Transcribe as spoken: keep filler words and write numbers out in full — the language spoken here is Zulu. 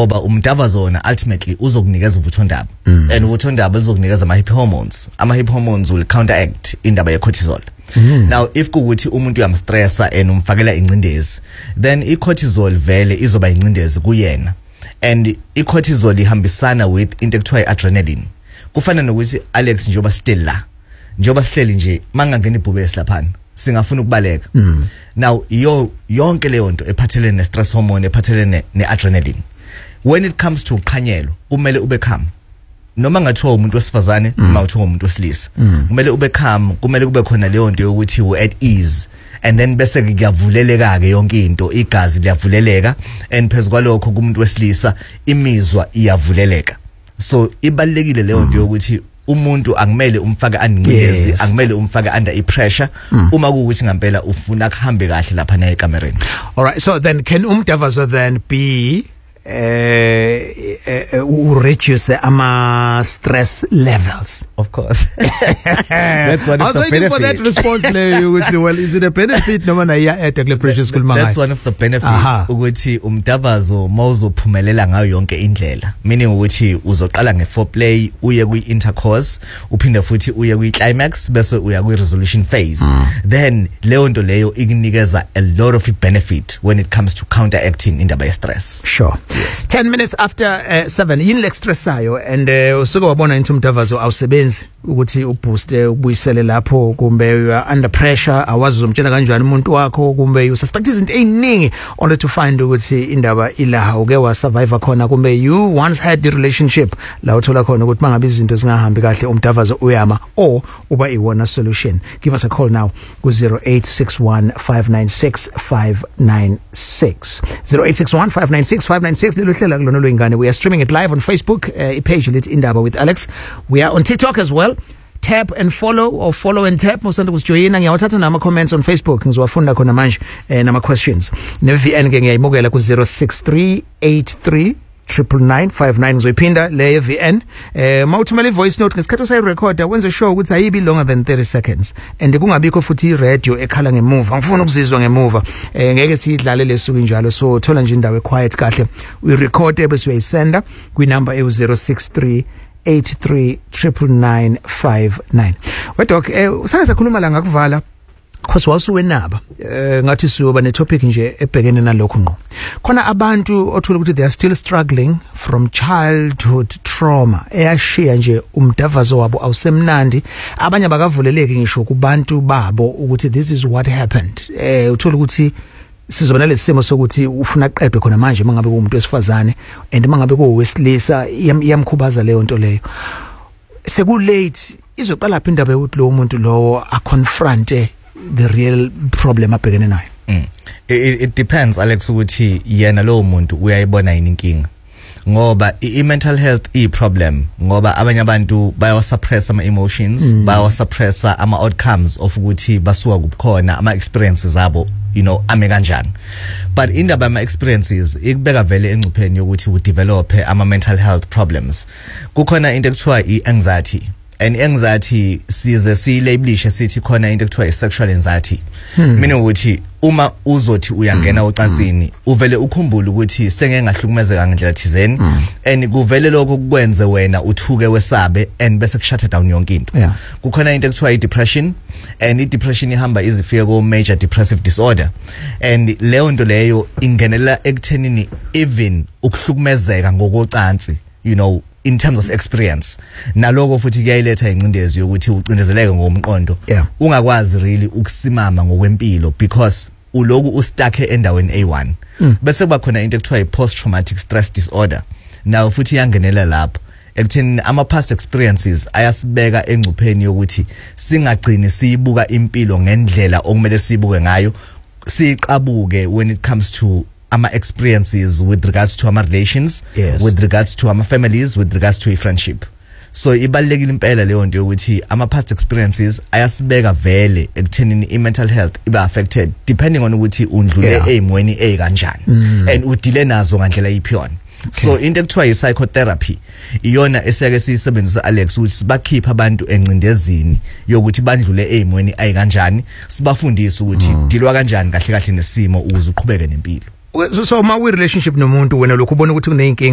ngoba umdavazona ultimately uzokunikeza uvuthondaba mm. and uvuthondaba lizokunikeza ama happy hormones ama happy hormones will counteract indaba ye cortisol. Mm. Now if kuukuthi umuntu uyamstressa and umfakela incindezi, then i cortisol vele izoba incindezi kuyena, and i cortisol ihambisana with into ekuthiwa adrenaline. Kufana nokuthi Alex njoba still la njoba sihleli nje mangangena ibhubesi laphana singafuna ukubaleka. Mm. Now yo yonke leyo nto ephathelene ne stress hormone ephathelene ne adrenaline, when it comes to uqhanyelo kumele ube calm. Noma ngathiwa umuntu wesifazane noma uthiwa umuntu wesilisa kumele ube calm, kumele kube khona leyo nto yokuthi u at ease, and then bese kuyavuleleka ke yonke into, igazi liyavuleleka, and phezukwalokho kumuntu wesilisa imizwa iyavuleleka. So ibalekile leyo nto yokuthi umuntu angimele umfake andingcezi, yes. angimele umfake under pressure mm. uma kuukuthi ngempela ufuna kuhambe kahle lapha na ekamereni. All right, so then can umdavazo then be uh, uh, uh, reduce ama stress levels? Of course. That's one of the benefits. I was waiting for that response. You would say, well, is it a benefit? No man, yeah, pressure school. That's one of the benefits. Ukuthi umdavazo mawuzophumelela ngayo yonke indlela. Meaning ukuthi uzoqala nge foreplay, uye kwi intercourse, uphinde futhi uye kwi climax, bese uya kwi resolution phase. Mm. Then leyo nto leyo ikunikeza a lot of benefit when it comes to counteracting indaba ye stress. Sure. Yes. ten minutes after uh, seven yini le stress sayo, and uh, usuke wabona into umdavazo awusebenzi ukuthi ubooste ubuyisele lapho, kumbe you are under pressure awazi uzomtshela kanjani umuntu wakho, kumbe you suspect izinto eziningi only to find ukuthi indaba ilaha uke wa survive khona, kumbe you once had the relationship la uthola khona ukuthi mangabe izinto zingahambi kahle umdavazo uyama, or uba iwona solution. Give us a call now ku zero eight six one five nine six five nine six zero eight six one five nine six five nine six. We are streaming it live on Facebook, uh, page Lit Indaba with Alex. We are on TikTok as well. Tap and follow, or follow and tap. Mosanda kujoyina ngiyawathatha nama comments on Facebook ngizowafunda khona manje eh, nama questions. Ne V N ke ngiyayimukela ku zero six three eight three nine nine five nine ngizoyiphinda le V N. Eh mawuthumela ivoice note ngesikhathi usayirecorda wenze sure ukuthi ayibi longer than thirty seconds, and kungabikho futhi i-radio ekhala ngemuva. Ngifuna ukuzizwa ngemuva, eh ngeke siyidlale lesuku njalo, so thola nje indawo equiet kahle we record ebese uyayisenda kwi number e zero six three eight three nine nine five nine. Wedok eh usake sakhuluma la ngakuvala because wasuwenaba eh ngathi siyoba ne topic nje ebhekene nalokho ngqo. Khona abantu othola ukuthi they are still struggling from childhood trauma eyashiya nje umdavazo wabo awusemnandi, abanye bakavuleleke ngisho kubantu babo ukuthi this is what happened. Eh uthola ukuthi sizoba nalesi simo sokuthi ufuna qedwe khona manje mangabe umuntu wesifazane and mangabe kuwesilisa iyamkhubaza leyo nto leyo. Seku late izoqala phi indaba yokuthi lo muntu lowo a confronte the real problem abhekene nayo? Mm. It, it depends Alex ukuthi yena lo muntu uyayibona yini inkinga, ngoba i mental health i problem ngoba abanye abantu bayawa suppress ama emotions, mm. bayawa suppress ama outcomes of ukuthi basuka kubukhona ama experiences abo, you know, ame kanjani. But indaba ama experiences ikubeka vele engcupheni yokuthi u develop ama mental health problems. Kukhona into ekuthiwa i anxiety, and anxiety size siyilabelishe sithi khona into ekuthiwa sexual anxiety. Hmm. Mina ukuthi uma uzothi uyangena hmm. ocansini uvele ukhumbule ukuthi sengeke ngahlukumezeka ngendlela thizeni, hmm. and kuvele lokho kukwenze wena uthuke wesabe and bese kushut down yonke into. Yeah. Kukhona into ekuthiwa i depression, and i depression ihamba izifike ko major depressive disorder, and leyo nto leyo ingenela ekuthenini even ukuhlukumezeka ngokocansi, you know, in terms of experience. Naloko futhi kuyayiletha incindezi yokuthi ucindezeleke ngomqondo, yeah. ungakwazi really ukusimama ngokwempilo because uloku ustuck endaweni A one. Mm. Bese kuba khona into ekuthiwa post traumatic stress disorder. Now futhi yangenela lapho ekutheni ama past experiences ayasibeka engcupheni yokuthi singagcini siyibuka impilo ngendlela okumele siyibuke ngayo, siqabuke when it comes to ama experiences with regards to our relations, yes. with regards to our families, with regards to a friendship. So ibalekile impela leyo nto ukuthi ama past experiences ayasibeka vele ekuthenini i mental health iba affected depending on ukuthi undlule yeah. emweni e kanjani, mm. and udile nazo ngandlela iphiyona. Okay. So into ekuthiwa i psychotherapy iyona eseke siyisebenzisa Alex ukuthi sibakhipha abantu encindezini yokuthi bandlule emweni ayi kanjani, sibafundise ukuthi mm. dilwa kanjani kahle kahle nesimo ukuze uqhubeke nempilo. So ma we relationship nomuntu wena lokho ubona ukuthi kuneyinkinga